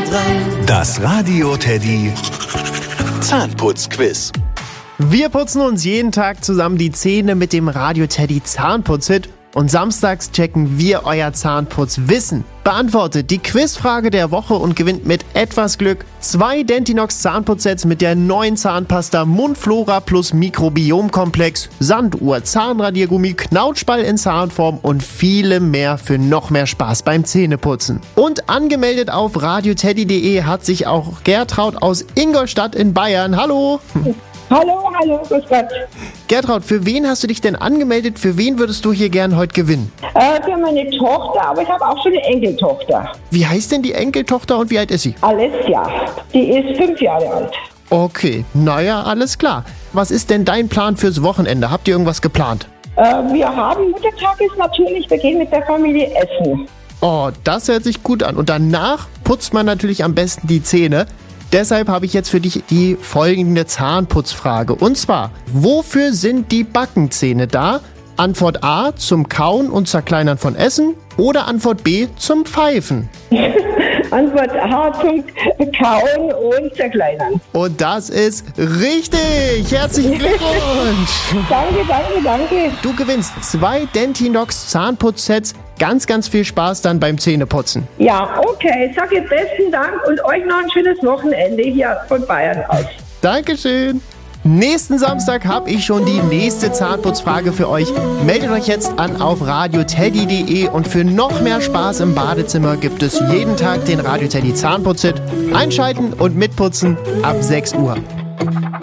Das Radio Teddy Zahnputzquiz. Wir putzen uns jeden Tag zusammen die Zähne mit dem Radio Teddy Zahnputzhit und samstags checken wir euer Zahnputzwissen. Beantwortet die Quizfrage der Woche und gewinnt mit etwas Glück 2 Dentinox Zahnputzsets mit der neuen Zahnpasta Mundflora plus Mikrobiomkomplex, Sanduhr, Zahnradiergummi, Knautschball in Zahnform und viele mehr für noch mehr Spaß beim Zähneputzen. Und angemeldet auf radioteddy.de hat sich auch Gertraud aus Ingolstadt in Bayern. Hallo! Hallo, grüß Gott. Gertraud, für wen hast du dich denn angemeldet? Für wen würdest du hier gern heute gewinnen? Für meine Tochter, aber ich habe auch schon eine Enkeltochter. Wie heißt denn die Enkeltochter und wie alt ist sie? Alessia, die ist 5 Jahre alt. Okay, naja, alles klar. Was ist denn dein Plan fürs Wochenende? Habt ihr irgendwas geplant? Wir haben Muttertag ist natürlich, wir gehen mit der Familie essen. Oh, das hört sich gut an. Und danach putzt man natürlich am besten die Zähne. Deshalb habe ich jetzt für dich die folgende Zahnputzfrage. Und zwar, wofür sind die Backenzähne da? Antwort A, zum Kauen und Zerkleinern von Essen. Oder Antwort B, zum Pfeifen. Antwort A, zum Kauen und Zerkleinern. Und das ist richtig. Herzlichen Glückwunsch. Danke. Du gewinnst 2 Dentinox Zahnputzsets. Ganz viel Spaß dann beim Zähneputzen. Ja, okay, sage besten Dank und euch noch ein schönes Wochenende hier von Bayern aus. Dankeschön. Nächsten Samstag habe ich schon die nächste Zahnputzfrage für euch. Meldet euch jetzt an auf radioteddy.de und für noch mehr Spaß im Badezimmer gibt es jeden Tag den Radio Teddy Zahnputzhit. Einschalten und mitputzen ab 6 Uhr.